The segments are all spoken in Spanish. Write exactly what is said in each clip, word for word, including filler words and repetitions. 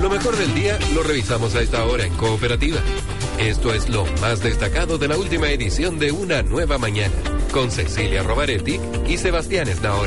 Lo mejor del día lo revisamos a esta hora en Cooperativa. Esto es lo más destacado de la última edición de Una Nueva Mañana, con Cecilia Rovaretti y Sebastián Esnaola.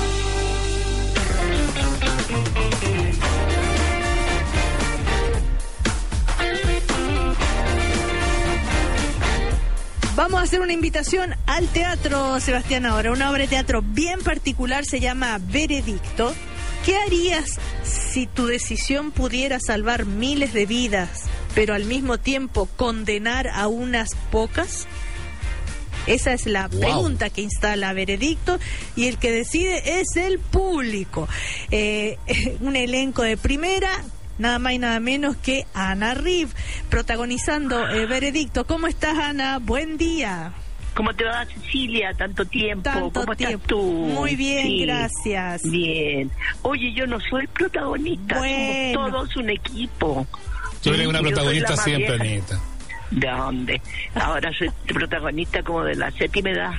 Vamos a hacer una invitación al teatro, Sebastián, ahora. Una obra de teatro bien particular, se llama Veredicto. ¿Qué harías si tu decisión pudiera salvar miles de vidas, pero al mismo tiempo condenar a unas pocas? Esa es la wow. pregunta que instala Veredicto, y el que decide es el público. Eh, un elenco de primera, nada más y nada menos que Ana Riv, protagonizando eh, Veredicto. ¿Cómo estás, Ana? Buen día. ¿Cómo te va, Cecilia? Tanto tiempo. Tanto ¿Cómo tiempo. estás tú? Muy bien, sí. gracias. Bien. Oye, yo no soy protagonista, bueno. somos todos un equipo. Tú eres una protagonista siempre, Anita. ¿De dónde? Ahora soy protagonista como de la séptima edad.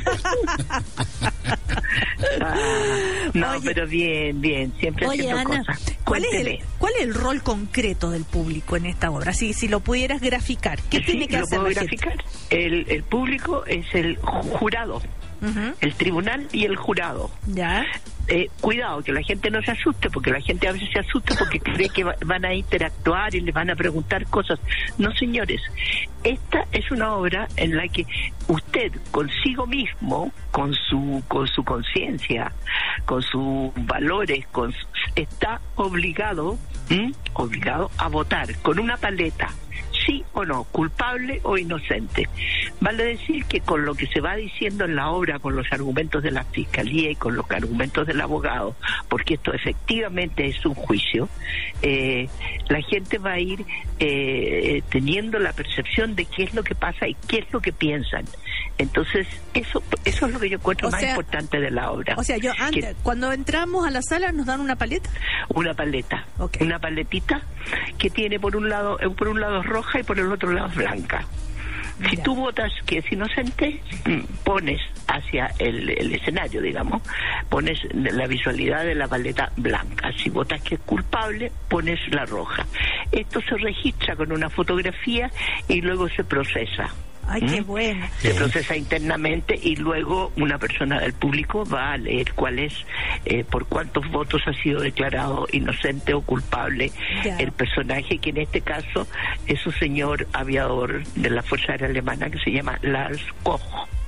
ah, no, oye, pero bien, bien, siempre oye, haciendo Ana, cosas. ¿cuál es, el, ¿cuál es el rol concreto del público en esta obra? Si, si lo pudieras graficar, ¿qué sí, tiene que lo hacer puedo la graficar. gente? El, el público es el jurado, uh-huh. el tribunal y el jurado. Ya. Eh, cuidado, que la gente no se asuste, porque la gente a veces se asusta porque cree que va, van a interactuar y les van a preguntar cosas. No, señores, esta es una obra en la que usted consigo mismo, con su con su conciencia, con sus valores, con su, está obligado, ¿m? obligado a votar con una paleta. Sí o no, culpable o inocente. Vale decir que con lo que se va diciendo en la obra, con los argumentos de la fiscalía y con los argumentos del abogado, porque esto efectivamente es un juicio, eh, la gente va a ir eh, teniendo la percepción de qué es lo que pasa y qué es lo que piensan. Entonces, eso eso es lo que yo encuentro o más sea, importante de la obra. O sea, yo antes, que, cuando entramos a la sala, ¿nos dan una paleta? Una paleta, okay. Una paletita que tiene por un lado por un lado roja y por el otro lado blanca. Si tú votas que es inocente, pones hacia el, el escenario, digamos, pones la visualidad de la paleta blanca. Si votas que es culpable, pones la roja. Esto se registra con una fotografía y luego se procesa. Ay, qué bueno. Se procesa internamente y luego una persona del público va a leer cuál es, eh, por cuántos votos ha sido declarado inocente o culpable ya. el personaje, que en este caso es un señor aviador de la Fuerza Aérea Alemana que se llama Lars Koch.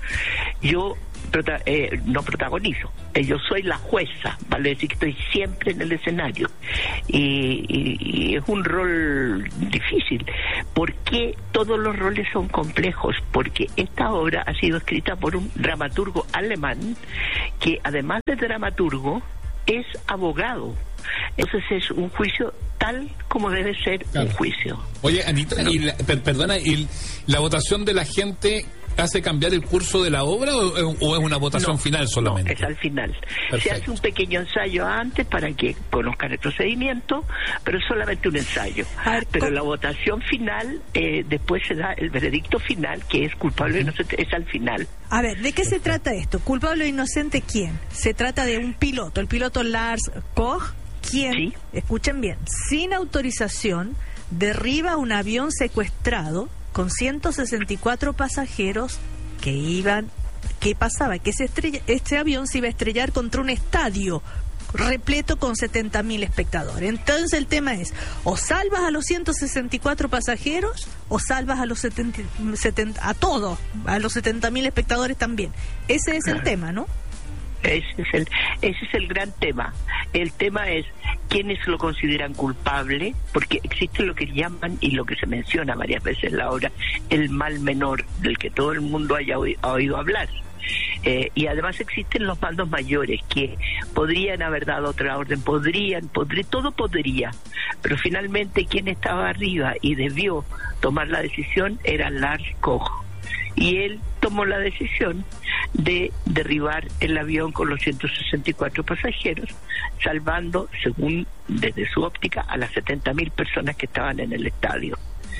Yo prota- eh, no protagonizo, eh, yo soy la jueza, vale decir que estoy siempre en el escenario y, y, y es un rol difícil. ¿Por qué todos los roles son complejos? Porque esta obra ha sido escrita por un dramaturgo alemán que además de dramaturgo es abogado. Entonces es un juicio tal como debe ser claro. un juicio. Oye, Anita, bueno, y la, per, perdona, ¿y la votación de la gente hace cambiar el curso de la obra o, o es una votación no, final solamente? No, es al final. Perfecto. Se hace un pequeño ensayo antes para que conozcan el procedimiento, pero es solamente un ensayo. Ver, pero ¿cómo? La votación final, eh, después se da el veredicto final, que es culpable o inocente, es al final. A ver, ¿de qué se trata esto? ¿Culpable o inocente quién? Se trata de un piloto, el piloto Lars Koch, quien, ¿sí? escuchen bien, sin autorización, derriba un avión secuestrado con ciento sesenta y cuatro pasajeros que iban... ¿Qué pasaba? Que ese estrella, este avión se iba a estrellar contra un estadio repleto con setenta mil espectadores. Entonces el tema es, o salvas a los ciento sesenta y cuatro pasajeros o salvas a los setenta, setenta, a todos, a los setenta mil espectadores también. Ese es el tema, ¿no? Ese es el ese es el gran tema. El tema es quiénes lo consideran culpable, porque existe lo que llaman y lo que se menciona varias veces en la obra, el mal menor, del que todo el mundo haya oído, ha oído hablar. Eh, y además existen los mandos mayores que podrían haber dado otra orden, podrían, podría, todo podría, pero finalmente quien estaba arriba y debió tomar la decisión era Lars Koch, y él tomó la decisión de derribar el avión con los ciento sesenta y cuatro pasajeros, salvando, según desde su óptica, a las setenta mil personas que estaban en el estadio.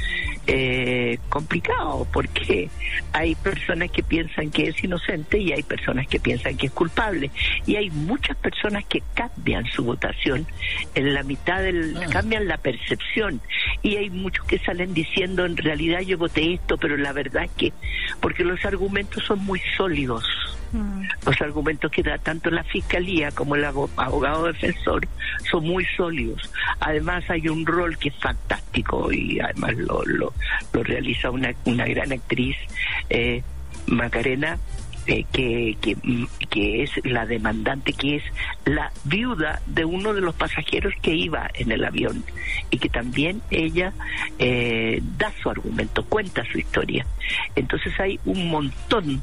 eh, complicado, porque hay personas que piensan que es inocente y hay personas que piensan que es culpable, y hay muchas personas que cambian su votación en la mitad del ah. cambian la percepción, y hay muchos que salen diciendo en realidad yo voté esto, pero la verdad es que porque los argumentos son muy sólidos. Los argumentos que da tanto la fiscalía como el abogado defensor son muy sólidos. Además hay un rol que es fantástico y además lo lo, lo realiza una una gran actriz, eh, Macarena, eh, que, que que es la demandante, que es la viuda de uno de los pasajeros que iba en el avión, y que también ella eh, da su argumento, cuenta su historia. Entonces hay un montón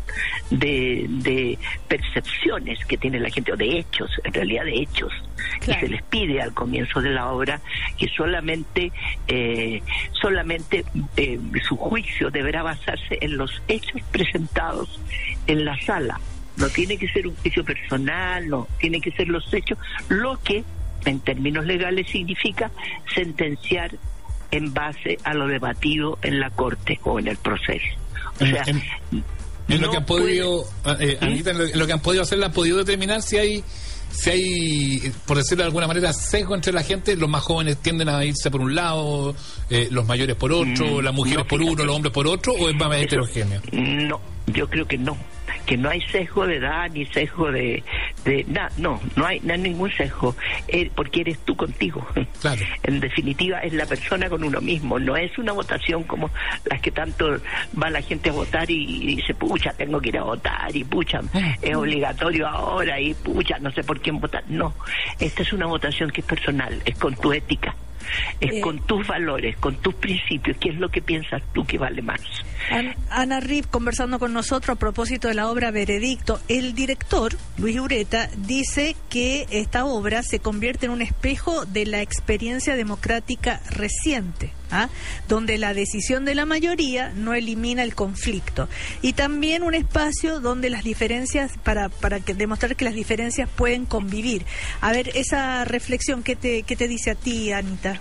de, de percepciones que tiene la gente, o de hechos, en realidad de hechos, claro. Y se les pide al comienzo de la obra que solamente eh, solamente eh, su juicio deberá basarse en los hechos presentados en la sala. No tiene que ser un juicio personal, no, tiene que ser los hechos, lo que en términos legales significa sentenciar en base a lo debatido en la corte o en el proceso. O sea, en, en, en no lo que han podido, puede... eh, Anita, en lo que han podido hacer, han podido determinar si hay, si hay, por decirlo de alguna manera, sesgo entre la gente. Los más jóvenes tienden a irse por un lado, eh, los mayores por otro, mm, las mujeres no, por uno, los hombres por otro, ¿o es más heterogéneo? No, yo creo que no. Que no hay sesgo de edad ni sesgo de, de nada, no, no hay, no hay ningún sesgo, eh, porque eres tú contigo. Claro. En definitiva es la persona con uno mismo, no es una votación como las que tanto va la gente a votar y, y dice, pucha, tengo que ir a votar, y pucha, es obligatorio ahora, y pucha, no sé por quién votar. No, esta es una votación que es personal, es con tu ética. Es eh, con tus valores, con tus principios. ¿Qué es lo que piensas tú que vale más? Ana, Ana Rip, conversando con nosotros a propósito de la obra Veredicto. El director, Luis Ureta, dice que esta obra se convierte en un espejo de la experiencia democrática reciente, ¿ah? Donde la decisión de la mayoría no elimina el conflicto, y también un espacio donde las diferencias, para para que demostrar que las diferencias pueden convivir. A ver, esa reflexión, ¿qué te, qué te dice a ti, Anita?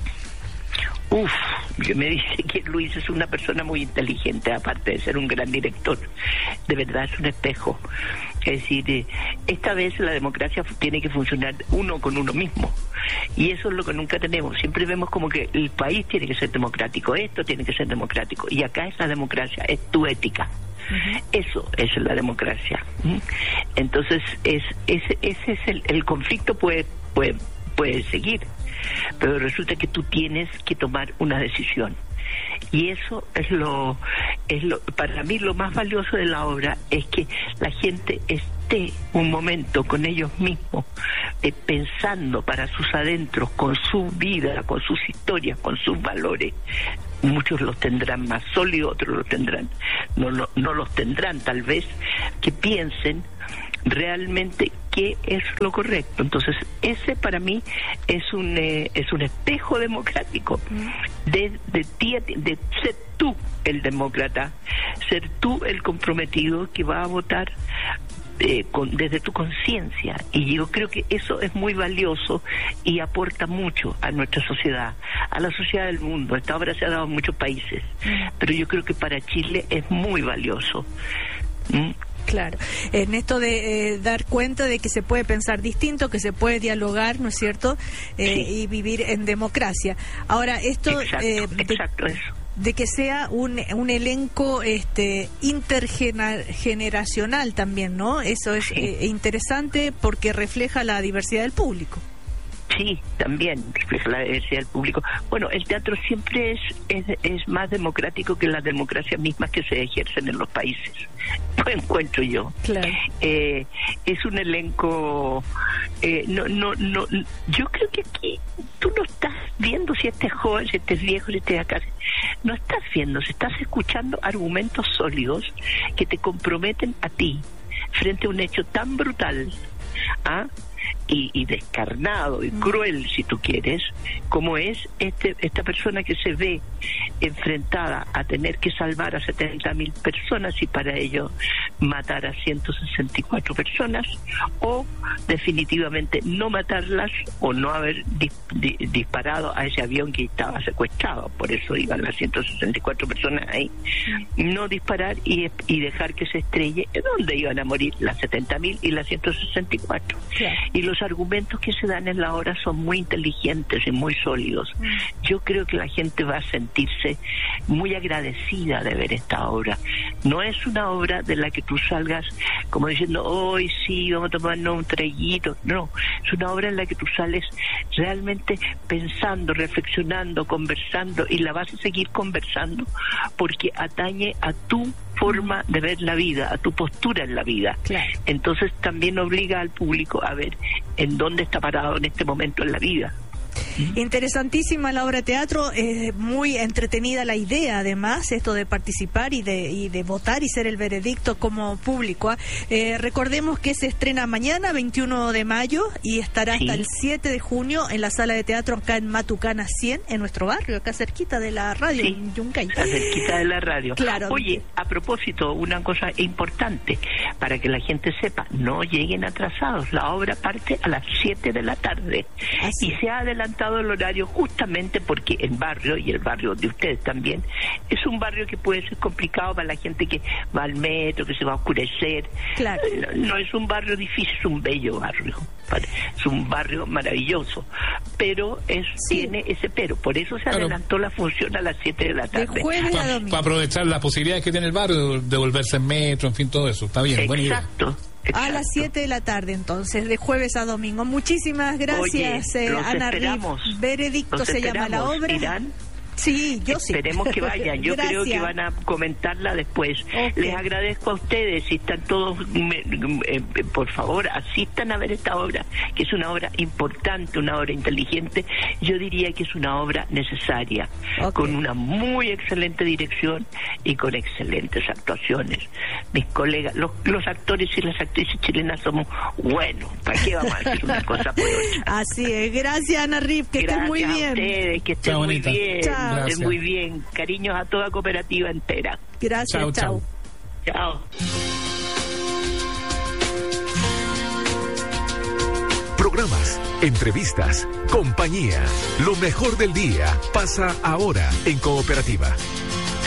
Uf, que me dice que Luis es una persona muy inteligente, aparte de ser un gran director. De verdad es un espejo. Es decir, esta vez la democracia tiene que funcionar uno con uno mismo, y eso es lo que nunca tenemos. Siempre vemos como que el país tiene que ser democrático, esto tiene que ser democrático, y acá es la democracia, es tu ética. Uh-huh. Eso es la democracia. ¿Mm? Entonces es ese ese es el, el conflicto puede puede puede seguir, pero resulta que tú tienes que tomar una decisión. Y eso es lo, es lo, para mí lo más valioso de la obra, es que la gente esté un momento con ellos mismos, eh, pensando para sus adentros, con su vida, con sus historias, con sus valores. Muchos los tendrán más sólidos, otros los tendrán, no, no, no los tendrán, tal vez, que piensen realmente qué es lo correcto. Entonces ese para mí es un eh, es un espejo democrático de de ti, de ser tú el demócrata, ser tú el comprometido que va a votar eh, con, desde tu conciencia, y yo creo que eso es muy valioso y aporta mucho a nuestra sociedad, a la sociedad del mundo. Esta obra se ha dado en muchos países, pero yo creo que para Chile es muy valioso. ¿Mm? Claro, en esto de eh, dar cuenta de que se puede pensar distinto, que se puede dialogar, ¿no es cierto? Eh, sí. Y vivir en democracia. Ahora, esto exacto, eh, de, exacto eso. de que sea un, un elenco este intergeneracional también, ¿no? Eso es sí. eh, interesante porque refleja la diversidad del público. Sí, también refleja la diversidad del público. Bueno, el teatro siempre es, es es más democrático que las democracias mismas que se ejercen en los países. Lo encuentro yo. Claro. Eh, es un elenco. Eh, no, no, no. Yo creo que aquí tú no estás viendo si este es joven, si este es viejo, si este es acá. No estás viendo, si estás escuchando argumentos sólidos que te comprometen a ti frente a un hecho tan brutal. ¿Ah? y, y descarnado y cruel, si tú quieres, como es este esta persona que se ve enfrentada a tener que salvar a setenta mil personas y para ello matar a ciento sesenta y cuatro personas, o definitivamente no matarlas o no haber dis, di, disparado a ese avión que estaba secuestrado, por eso iban las ciento sesenta y cuatro personas ahí, no disparar y, y dejar que se estrelle, donde iban a morir las setenta mil y las ciento sesenta y cuatro. Claro. Y los argumentos que se dan en la obra son muy inteligentes y muy sólidos. Mm. Yo creo que la gente va a sentirse muy agradecida de ver esta obra. No es una obra de la que tú salgas como diciendo, hoy sí, vamos a tomarnos un traguito. No, es una obra en la que tú sales realmente pensando, reflexionando, conversando, y la vas a seguir conversando porque atañe a tu forma de ver la vida, a tu postura en la vida. Claro. Entonces también obliga al público a ver en dónde está parado en este momento en la vida. Interesantísima la obra de teatro, eh, muy entretenida la idea, además, esto de participar y de, y de votar y ser el veredicto como público. ¿eh? Eh, recordemos que se estrena mañana, veintiuno de mayo, y estará sí. hasta el siete de junio en la sala de teatro acá en Matucana cien, en nuestro barrio, acá cerquita de la radio, sí, en Yungay. cerquita de la radio. Claro. Oye, a propósito, una cosa importante, para que la gente sepa, no lleguen atrasados. La obra parte a las siete de la tarde. Así. Y se ha adelantado el horario justamente porque el barrio, y el barrio de ustedes también, es un barrio que puede ser complicado para la gente que va al metro, que se va a oscurecer. Claro. No, no es un barrio difícil, es un bello barrio, es un barrio maravilloso, pero es, sí. tiene ese pero, por eso se claro. adelantó la función a las siete de la tarde. De jueves a domingo. Para aprovechar las posibilidades que tiene el barrio de volverse en metro, en fin, todo eso, está bien. Exacto. Exacto. A las siete de la tarde, entonces, de jueves a domingo. Muchísimas gracias, Oye, eh, Ana Riff. Veredicto se llama la obra. ¿Irán? Sí, yo sí. Esperemos que vayan. Yo creo que van a comentarla después. Okay. Les agradezco a ustedes. Si están todos, me, me, por favor, asistan a ver esta obra, que es una obra importante, una obra inteligente. Yo diría que es una obra necesaria, okay. con una muy excelente dirección y con excelentes actuaciones. Mis colegas, los, los actores y las actrices chilenas somos buenos. ¿Para qué vamos a hacer una cosa por otra? Así es. Gracias, Ana Riff. Que estén muy bien. Gracias a ustedes. Que estén Chao, muy bonita. bien. Chao. Estén muy bien. Cariños a toda cooperativa entera. Gracias. Chao. Chao. Chao. Programas, entrevistas, compañía. Lo mejor del día pasa ahora en Cooperativa.